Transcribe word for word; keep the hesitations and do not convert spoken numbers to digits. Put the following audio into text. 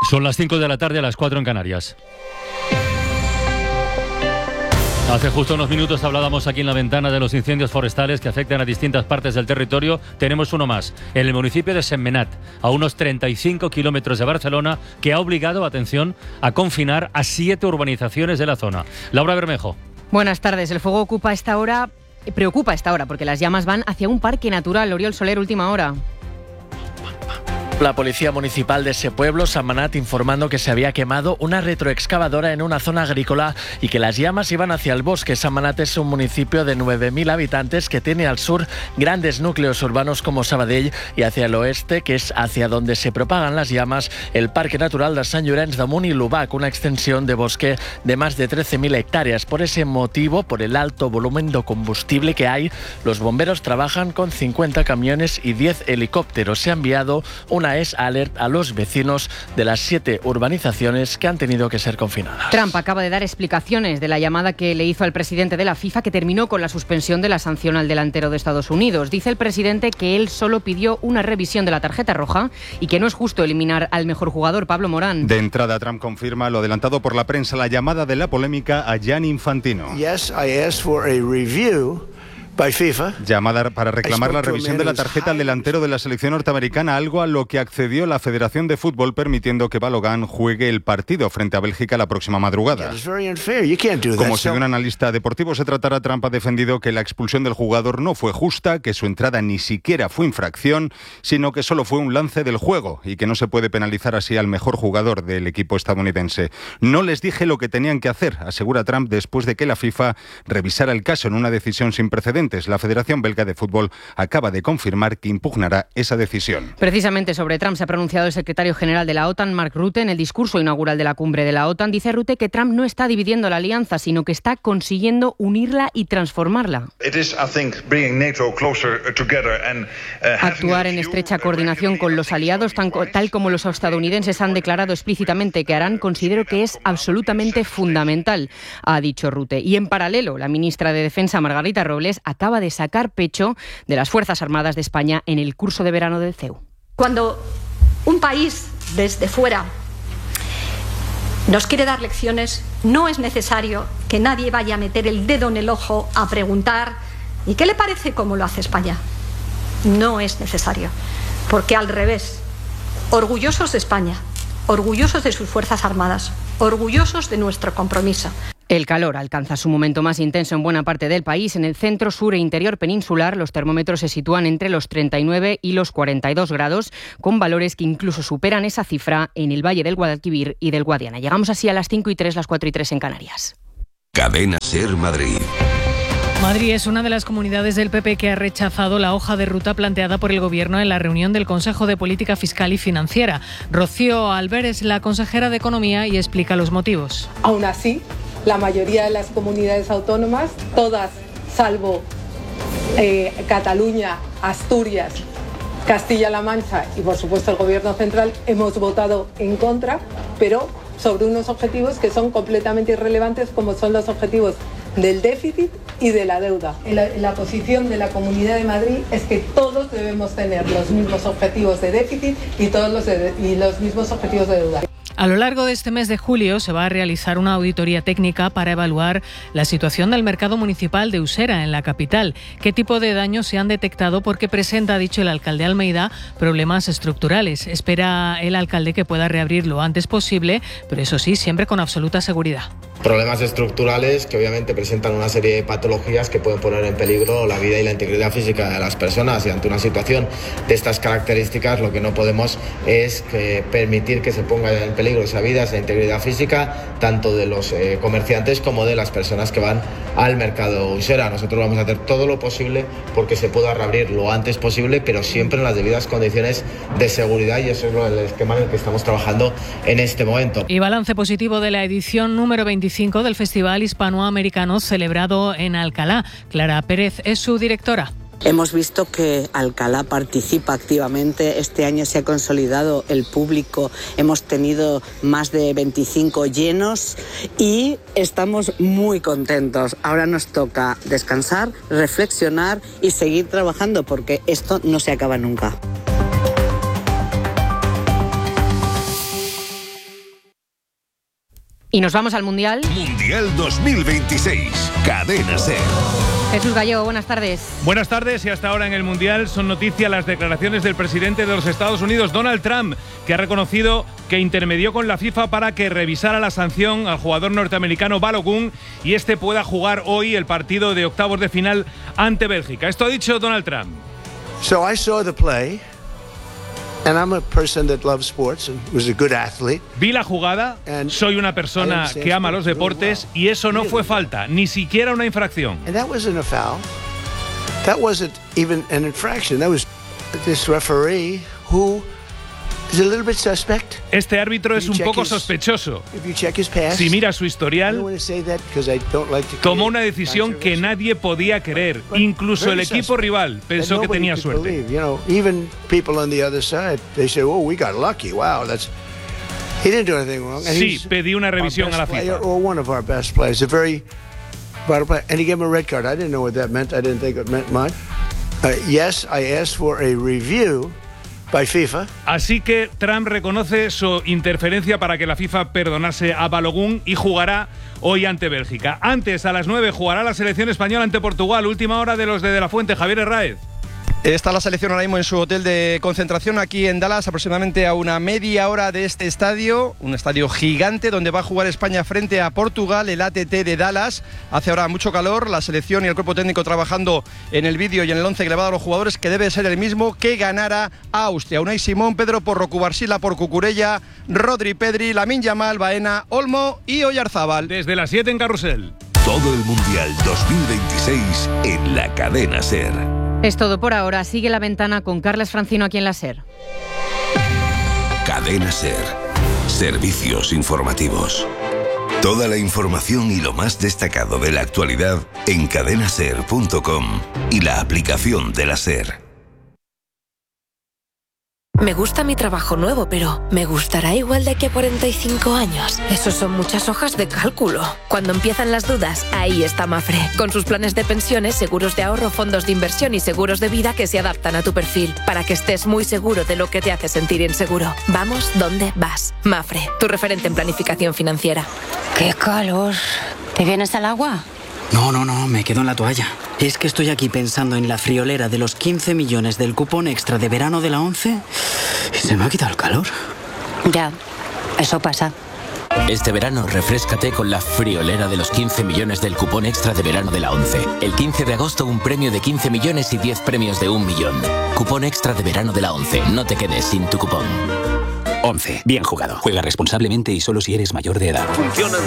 Son las cinco de la tarde, a las cuatro en Canarias. Hace justo unos minutos hablábamos aquí en La Ventana de los incendios forestales que afectan a distintas partes del territorio. Tenemos uno más, en el municipio de Sentmenat, a unos treinta y cinco kilómetros de Barcelona, que ha obligado, atención, a confinar a siete urbanizaciones de la zona. Laura Bermejo. Buenas tardes. El fuego ocupa esta hora, preocupa esta hora, porque las llamas van hacia un parque natural. Oriol Soler, última hora. La Policía Municipal de ese pueblo, Sentmenat, informando que se había quemado una retroexcavadora en una zona agrícola y que las llamas iban hacia el bosque. Sentmenat es un municipio de nueve mil habitantes que tiene al sur grandes núcleos urbanos como Sabadell y hacia el oeste, que es hacia donde se propagan las llamas, el Parque Natural de Sant Llorenç de Munt i l'Obac, una extensión de bosque de más de trece mil hectáreas. Por ese motivo, por el alto volumen de combustible que hay, los bomberos trabajan con cincuenta camiones y diez helicópteros. Se ha enviado una es alert a los vecinos de las siete urbanizaciones que han tenido que ser confinadas. Trump acaba de dar explicaciones de la llamada que le hizo al presidente de la FIFA, que terminó con la suspensión de la sanción al delantero de Estados Unidos. Dice el presidente que él solo pidió una revisión de la tarjeta roja y que no es justo eliminar al mejor jugador, Pablo Morán. De entrada, Trump confirma lo adelantado por la prensa, la llamada de la polémica a Gianni Infantino. Yes, I asked for a review by FIFA. Llamada para reclamar la revisión de la tarjeta al delantero de la selección norteamericana, algo a lo que accedió la Federación de Fútbol, permitiendo que Balogun juegue el partido frente a Bélgica la próxima madrugada. Como si de un analista deportivo se tratara, Trump ha defendido que la expulsión del jugador no fue justa, que su entrada ni siquiera fue infracción, sino que solo fue un lance del juego y que no se puede penalizar así al mejor jugador del equipo estadounidense. No les dije lo que tenían que hacer, asegura Trump después de que la FIFA revisara el caso en una decisión sin precedentes. La Federación Belga de Fútbol acaba de confirmar que impugnará esa decisión. Precisamente sobre Trump se ha pronunciado el secretario general de la OTAN, Mark Rutte, en el discurso inaugural de la cumbre de la OTAN. Dice Rutte que Trump no está dividiendo la alianza, sino que está consiguiendo unirla y transformarla. Actuar en estrecha coordinación con los aliados, tan, tal como los estadounidenses han declarado explícitamente que harán, considero que es absolutamente fundamental, ha dicho Rutte. Y en paralelo, la ministra de Defensa, Margarita Robles, acaba de sacar pecho de las Fuerzas Armadas de España en el curso de verano del C E U. Cuando un país desde fuera nos quiere dar lecciones, no es necesario que nadie vaya a meter el dedo en el ojo a preguntar ¿y qué le parece cómo lo hace España? No es necesario, porque al revés, orgullosos de España, orgullosos de sus Fuerzas Armadas, orgullosos de nuestro compromiso. El calor alcanza su momento más intenso en buena parte del país. En el centro, sur e interior peninsular, los termómetros se sitúan entre los treinta y nueve y los cuarenta y dos grados, con valores que incluso superan esa cifra en el Valle del Guadalquivir y del Guadiana. Llegamos así a las cinco y tres, las cuatro y tres en Canarias. Cadena SER Madrid. Madrid es una de las comunidades del P P que ha rechazado la hoja de ruta planteada por el Gobierno en la reunión del Consejo de Política Fiscal y Financiera. Rocío Albert es la consejera de Economía y explica los motivos. Aún así, la mayoría de las comunidades autónomas, todas salvo eh, Cataluña, Asturias, Castilla-La Mancha y por supuesto el Gobierno central, hemos votado en contra, pero sobre unos objetivos que son completamente irrelevantes, como son los objetivos del déficit y de la deuda. La, la posición de la Comunidad de Madrid es que todos debemos tener los mismos objetivos de déficit y todos los, de, y los mismos objetivos de deuda. A lo largo de este mes de julio se va a realizar una auditoría técnica para evaluar la situación del mercado municipal de Usera, en la capital. ¿Qué tipo de daños se han detectado? Porque presenta, ha dicho el alcalde Almeida, problemas estructurales. Espera el alcalde que pueda reabrir lo antes posible, pero eso sí, siempre con absoluta seguridad. Problemas estructurales que obviamente presentan una serie de patologías que pueden poner en peligro la vida y la integridad física de las personas, y ante una situación de estas características lo que no podemos es que permitir que se ponga en peligro esa vida, esa integridad física, tanto de los eh, comerciantes como de las personas que van al mercado Usera. Nosotros vamos a hacer todo lo posible porque se pueda reabrir lo antes posible, pero siempre en las debidas condiciones de seguridad, y eso es el esquema en el que estamos trabajando en este momento. Y balance positivo de la edición número veinticinco del Festival Hispanoamericano celebrado en Alcalá. Clara Pérez es su directora. Hemos visto que Alcalá participa activamente. Este año se ha consolidado el público. Hemos tenido más de veinticinco llenos y estamos muy contentos. Ahora nos toca descansar, reflexionar y seguir trabajando, porque esto no se acaba nunca. Y nos vamos al Mundial. Mundial dos mil veintiséis. Cadena SER. Jesús Gallego, buenas tardes. Buenas tardes, y hasta ahora en el Mundial son noticia las declaraciones del presidente de los Estados Unidos, Donald Trump, que ha reconocido que intermedió con la FIFA para que revisara la sanción al jugador norteamericano Balogun y este pueda jugar hoy el partido de octavos de final ante Bélgica. Esto ha dicho Donald Trump. So I saw the play. And I'm a person that loves sports and was a good athlete. Vi la jugada, soy una persona que ama los deportes y eso no fue falta, ni siquiera una infracción. And that wasn't a foul. That wasn't even an infraction. That was this referee who is a little bit suspect. Este árbitro es un poco sospechoso. Si mira su historial, tomó una decisión que nadie podía creer. Incluso el equipo rival pensó que tenía suerte. Sí, pedí una revisión a la FIFA. And he gave him a red card. I didn't know what that meant. I didn't think it meant much. Uh, yes, I asked for a review by FIFA. Así que Trump reconoce su interferencia para que la FIFA perdonase a Balogun y jugará hoy ante Bélgica. Antes, a las nueve, jugará la selección española ante Portugal. Última hora de los de De La Fuente. Javier Herráez. Está la selección ahora mismo en su hotel de concentración aquí en Dallas, aproximadamente a una media hora de este estadio, un estadio gigante donde va a jugar España frente a Portugal, el A T T de Dallas. Hace ahora mucho calor, la selección y el cuerpo técnico trabajando en el vídeo y en el once que le va a dar a los jugadores, que debe ser el mismo que ganara a Austria. Unai Simón, Pedro Porro, Cubarsila por Cucurella, Rodri, Pedri, Lamine Yamal, Baena, Olmo y Oyarzábal. Desde las siete en Carrusel. Todo el Mundial dos mil veintiséis en la Cadena SER. Es todo por ahora. Sigue La Ventana con Carles Francino aquí en la SER. Cadena SER. Servicios informativos. Toda la información y lo más destacado de la actualidad en cadena ser punto com y la aplicación de la SER. Me gusta mi trabajo nuevo, pero ¿me gustará igual de aquí a cuarenta y cinco años? Eso son muchas hojas de cálculo. Cuando empiezan las dudas, ahí está Mafre. Con sus planes de pensiones, seguros de ahorro, fondos de inversión y seguros de vida que se adaptan a tu perfil, para que estés muy seguro de lo que te hace sentir inseguro. Vamos donde vas. Mafre, tu referente en planificación financiera. ¡Qué calor! ¿Te vienes al agua? No, no, no, me quedo en la toalla. Es que estoy aquí pensando en la friolera de los quince millones del cupón extra de verano de la ONCE y se me ha quitado el calor. Ya, eso pasa. Este verano refréscate con la friolera de los quince millones del cupón extra de verano de la ONCE. El quince de agosto un premio de quince millones y diez premios de un millón. Cupón extra de verano de la ONCE. No te quedes sin tu cupón. ONCE. Bien jugado. Juega responsablemente y solo si eres mayor de edad. Funcionan